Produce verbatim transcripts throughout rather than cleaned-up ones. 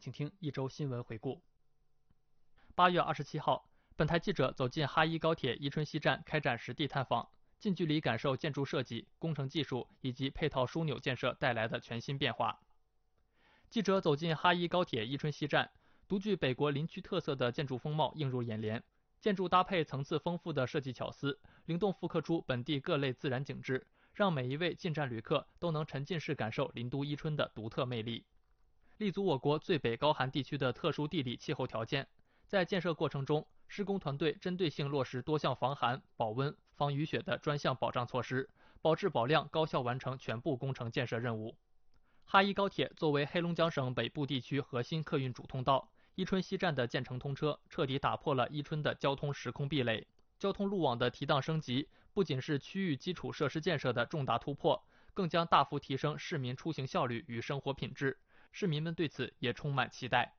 请听一周新闻回顾。八月二十七号，本台记者走进哈一高铁伊春西站开展实地探访，近距离感受建筑设计、工程技术以及配套枢纽建设带来的全新变化。记者走进哈一高铁伊春西站，独具北国林区特色的建筑风貌映入眼帘，建筑搭配层次丰富的设计巧思，灵动复刻出本地各类自然景致，让每一位进站旅客都能沉浸式感受林都伊春的独特魅力。立足我国最北高寒地区的特殊地理气候条件，在建设过程中，施工团队针对性落实多项防寒、保温、防雨雪的专项保障措施，保质保量，高效完成全部工程建设任务。哈一高铁作为黑龙江省北部地区核心客运主通道，伊春西站的建成通车，彻底打破了伊春的交通时空壁垒。交通路网的提档升级，不仅是区域基础设施建设的重大突破，更将大幅提升市民出行效率与生活品质。市民们对此也充满期待。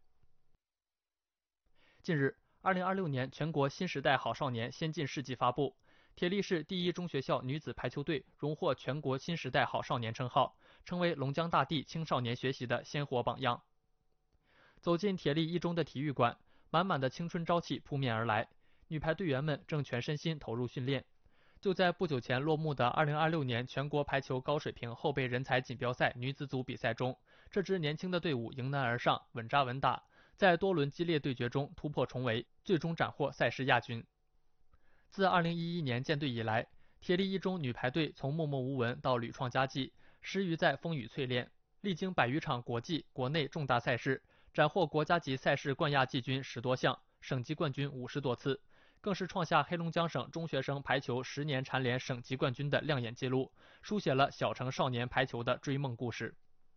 近日，二零二六年全国新时代好少年先进事迹发布，铁力市第一中学校女子排球队荣获全国新时代好少年称号，成为龙江大地青少年学习的鲜活榜样。走进铁力一中的体育馆，满满的青春朝气扑面而来，女排队员们正全身心投入训练。就在不久前落幕的二零二六年全国排球高水平后备人才锦标赛女子组比赛中，这支年轻的队伍迎难而上，稳扎稳打，在多轮激烈对决中突破重围，最终斩获赛事亚军。自二零一一年建队以来，铁力一中女排队从默默无闻到屡创佳绩，始于在风雨淬炼，历经百余场国际、国内重大赛事，斩获国家级赛事冠亚季军十多项，省级冠军五十多次，更是创下黑龙江省中学生排球十年蝉联省级冠军的亮眼纪录，书写了小城少年排球的追梦故事。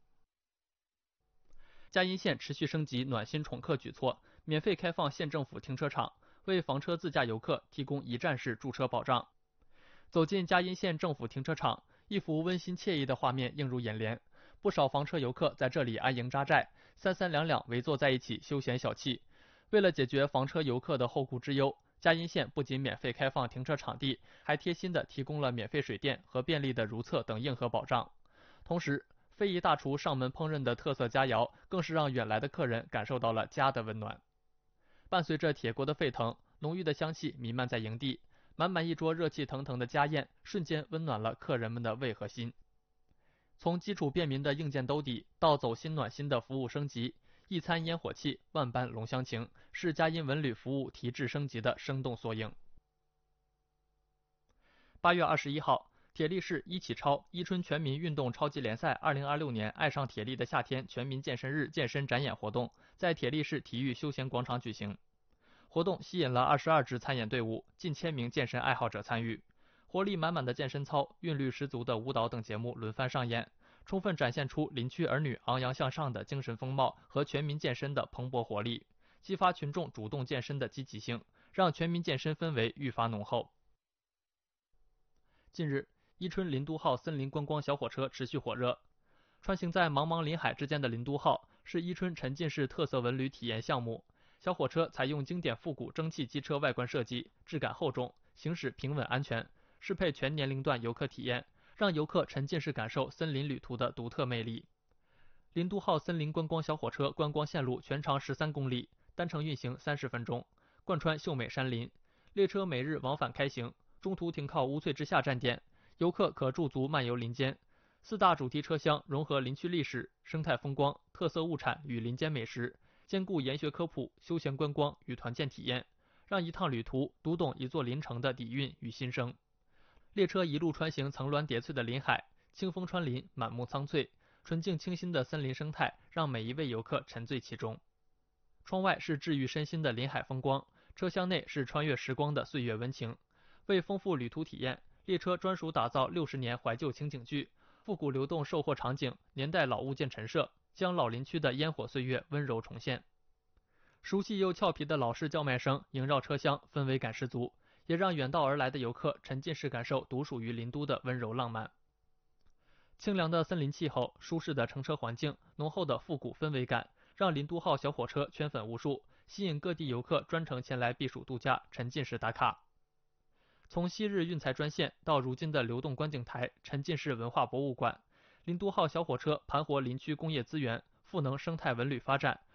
嘉荫县持续升级暖心宠客举措，免费开放县政府停车场，为房车自驾游客提供一站式驻车保障。走进嘉荫县政府停车场，一幅温馨惬意的画面映入眼帘，不少房车游客在这里安营扎寨，三三两两围坐在一起休闲小憩。为了解决房车游客的后顾之忧，嘉荫县不仅免费开放停车场地，还贴心地提供了免费水电和便利的如厕等硬核保障。同时，非遗大厨上门烹饪的特色佳肴，更是让远来的客人感受到了家的温暖。伴随着铁锅的沸腾，浓郁的香气弥漫在营地，满满一桌热气腾腾的家宴，瞬间温暖了客人们的胃和心。从基础便民的硬件兜底，到走心暖心的服务升级，一餐烟火气，万般浓香情，是嘉荫文旅服务提质升级的生动缩影。八月二十一号，铁力市一起超伊春全民运动超级联赛二零二六年爱上铁力的夏天全民健身日健身展演活动在铁力市体育休闲广场举行。活动吸引了二十二支参演队伍，近千名健身爱好者参与，活力满满的健身操、韵律十足的舞蹈等节目轮番上演，充分展现出林区儿女昂扬向上的精神风貌和全民健身的蓬勃活力，激发群众主动健身的积极性，让全民健身氛围愈发浓厚。近日，伊春林都号森林观光小火车持续火热。穿行在茫茫林海之间的林都号是伊春沉浸式特色文旅体验项目。小火车采用经典复古蒸汽机车外观设计，质感厚重，行驶平稳安全，适配全年龄段游客体验，让游客沉浸式感受森林旅途的独特魅力。林都号森林观光小火车观光线路全长十三公里，单程运行三十分钟，贯穿秀美山林。列车每日往返开行，中途停靠乌翠之下站点，游客可驻足漫游林间。四大主题车厢融合林区历史、生态风光、特色物产与林间美食，兼顾研学科普、休闲观光与团建体验，让一趟旅途读懂一座林城的底蕴与心声。列车一路穿行层峦叠翠的林海，清风穿林，满目苍翠，纯净清新的森林生态让每一位游客沉醉其中。窗外是治愈身心的林海风光，车厢内是穿越时光的岁月温情。为丰富旅途体验，列车专属打造六十年怀旧情景剧，复古流动售货场景，年代老物件陈设，将老林区的烟火岁月温柔重现。熟悉又俏皮的老式叫卖声萦绕车厢，氛围感十足，也让远道而来的游客沉浸式感受独属于林都的温柔浪漫。清凉的森林气候，舒适的乘车环境，浓厚的复古氛围感，让林都号小火车圈粉无数，吸引各地游客专程前来避暑度假，沉浸式打卡。从昔日运材专线到如今的流动观景台、沉浸式文化博物馆，林都号小火车盘活林区工业资源，赋能生态文旅发展，